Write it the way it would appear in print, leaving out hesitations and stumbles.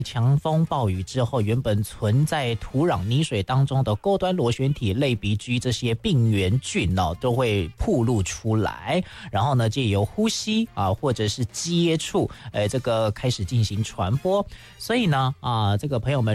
强风暴雨之后，原本存在土壤泥水当中的钩端螺旋体、类鼻疽这些病原菌都会暴露出来，然后呢，借由呼吸或者是接触，这个开始进行传播。所以呢，这个朋友们。